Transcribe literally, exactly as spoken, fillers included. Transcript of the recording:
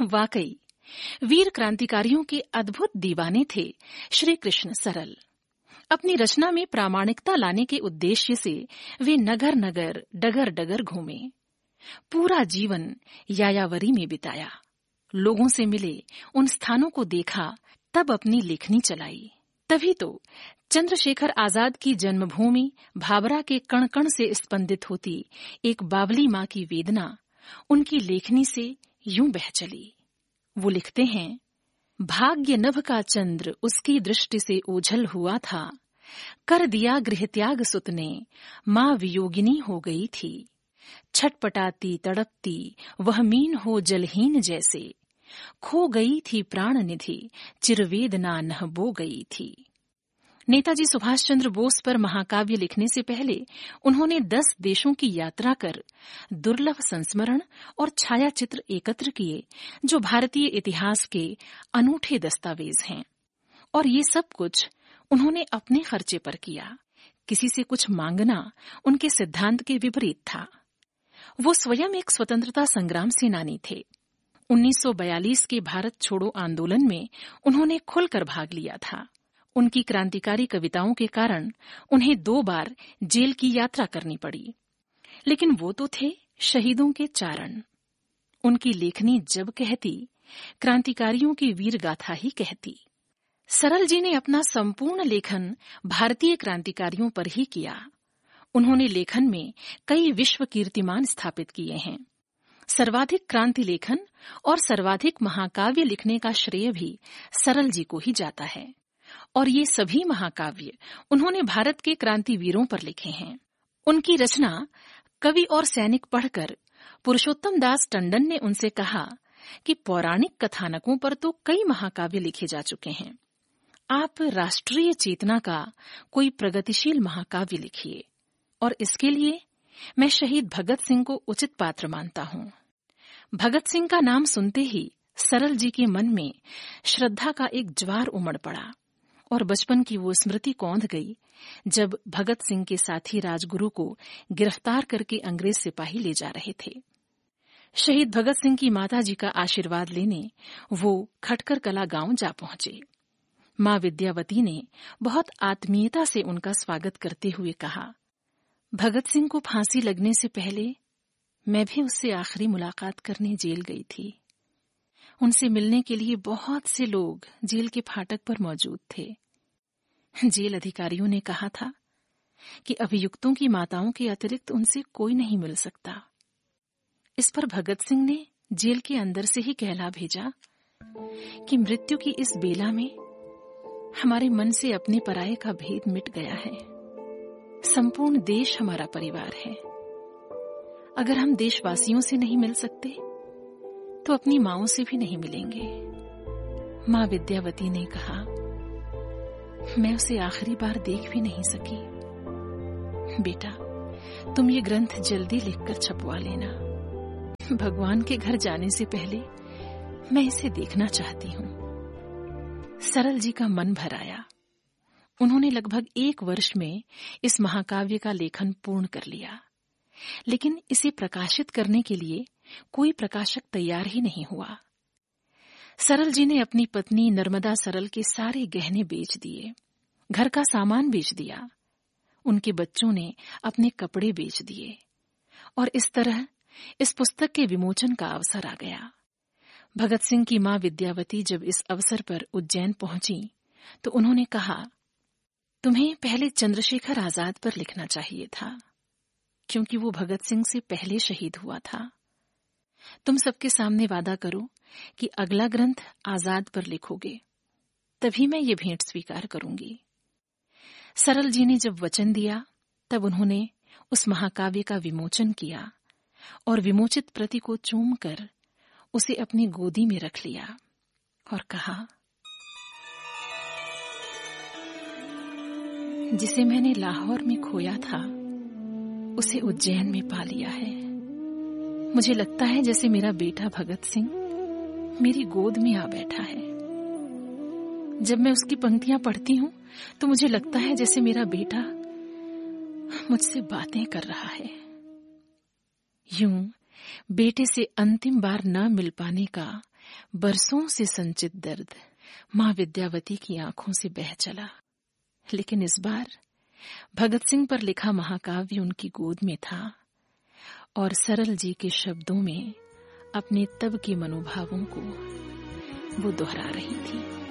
वाकई वीर क्रांतिकारियों के अद्भुत दीवाने थे श्री कृष्ण सरल। अपनी रचना में प्रामाणिकता लाने के उद्देश्य से वे नगर नगर डगर डगर घूमे, पूरा जीवन यायावरी में बिताया, लोगों से मिले, उन स्थानों को देखा, तब अपनी लेखनी चलाई। तभी तो चंद्रशेखर आजाद की जन्मभूमि भाभरा के कण कण से स्पंदित होती एक बावली माँ की वेदना उनकी लेखनी से यूं बह चली। वो लिखते हैं, भाग्य नभ का चंद्र उसकी दृष्टि से ओझल हुआ था, कर दिया गृह त्याग सुत ने, माँ वियोगिनी हो गई थी, छटपटाती तड़पती वह मीन हो जलहीन जैसे, खो गई थी प्राण निधि चिरवेदना नह बो गई थी। नेताजी सुभाष चंद्र बोस पर महाकाव्य लिखने से पहले उन्होंने दस देशों की यात्रा कर दुर्लभ संस्मरण और छायाचित्र एकत्र किए, जो भारतीय इतिहास के अनूठे दस्तावेज हैं। और ये सब कुछ उन्होंने अपने खर्चे पर किया। किसी से कुछ मांगना उनके सिद्धांत के विपरीत था। वो स्वयं एक स्वतंत्रता संग्राम सेनानी थे। उन्नीस सौ बयालीस के भारत छोड़ो आंदोलन में उन्होंने खुलकर भाग लिया था। उनकी क्रांतिकारी कविताओं के कारण उन्हें दो बार जेल की यात्रा करनी पड़ी, लेकिन वो तो थे शहीदों के चारण। उनकी लेखनी जब कहती, क्रांतिकारियों की वीर गाथा ही कहती। सरल जी ने अपना संपूर्ण लेखन भारतीय क्रांतिकारियों पर ही किया। उन्होंने लेखन में कई विश्व कीर्तिमान स्थापित किए हैं। सर्वाधिक क्रांति लेखन और सर्वाधिक महाकाव्य लिखने का श्रेय भी सरल जी को ही जाता है। और ये सभी महाकाव्य उन्होंने भारत के क्रांतिवीरों पर लिखे हैं। उनकी रचना कवि और सैनिक पढ़कर पुरुषोत्तम दास टंडन ने उनसे कहा कि पौराणिक कथानकों पर तो कई महाकाव्य लिखे जा चुके हैं, आप राष्ट्रीय चेतना का कोई प्रगतिशील महाकाव्य लिखिए। और इसके लिए मैं शहीद भगत सिंह को उचित पात्र मानता हूँ। भगत सिंह का नाम सुनते ही सरल जी के मन में श्रद्धा का एक ज्वार उमड़ पड़ा और बचपन की वो स्मृति कौंध गई जब भगत सिंह के साथी राजगुरु को गिरफ्तार करके अंग्रेज सिपाही ले जा रहे थे। शहीद भगत सिंह की माताजी का आशीर्वाद लेने वो खटकर कला गांव जा पहुंचे। मां विद्यावती ने बहुत आत्मीयता से उनका स्वागत करते हुए कहा, भगत सिंह को फांसी लगने से पहले मैं भी उससे आखिरी मुलाकात करने जेल गई थी। उनसे मिलने के लिए बहुत से लोग जेल के फाटक पर मौजूद थे। जेल अधिकारियों ने कहा था कि अभियुक्तों की माताओं के अतिरिक्त उनसे कोई नहीं मिल सकता। इस पर भगत सिंह ने जेल के अंदर से ही कहला भेजा कि मृत्यु की इस बेला में हमारे मन से अपने पराये का भेद मिट गया है। संपूर्ण देश हमारा परिवार है। अगर हम देशवासियों से नहीं मिल सकते तो अपनी माँओं से भी नहीं मिलेंगे। माँ विद्यावती ने कहा, मैं उसे आखिरी बार देख भी नहीं सकी। बेटा, तुम ये ग्रंथ जल्दी लिखकर छपवा लेना। भगवान के घर जाने से पहले मैं इसे देखना चाहती हूँ। सरल जी का मन भर आया। उन्होंने लगभग एक वर्ष में इस महाकाव्य का लेखन पूर्ण कर लिया, लेकिन इसे प्रकाशित करने के लिए कोई प्रकाशक तैयार ही नहीं हुआ। सरल जी ने अपनी पत्नी नर्मदा सरल के सारे गहने बेच दिए, घर का सामान बेच दिया, उनके बच्चों ने अपने कपड़े बेच दिए और इस तरह इस पुस्तक के विमोचन का अवसर आ गया। भगत सिंह की मां विद्यावती जब इस अवसर पर उज्जैन पहुंची तो उन्होंने कहा, तुम्हें पहले चंद्रशेखर आजाद पर लिखना चाहिए था, क्योंकि वो भगत सिंह से पहले शहीद हुआ था। तुम सबके सामने वादा करो कि अगला ग्रंथ आजाद पर लिखोगे, तभी मैं ये भेंट स्वीकार करूंगी। सरल जी ने जब वचन दिया तब उन्होंने उस महाकाव्य का विमोचन किया और विमोचित प्रति को चूम कर उसे अपनी गोदी में रख लिया और कहा, जिसे मैंने लाहौर में खोया था उसे उज्जैन में पा लिया है। मुझे लगता है जैसे मेरा बेटा भगत सिंह मेरी गोद में आ बैठा है। जब मैं उसकी पंक्तियां पढ़ती हूं तो मुझे लगता है जैसे मेरा बेटा मुझसे बातें कर रहा है। यूं बेटे से अंतिम बार न मिल पाने का बरसों से संचित दर्द माँ विद्यावती की आंखों से बह चला। लेकिन इस बार भगत सिंह पर लिखा महाकाव्य उनकी गोद में था और सरल जी के शब्दों में अपने तब के मनोभावों को वो दोहरा रही थी।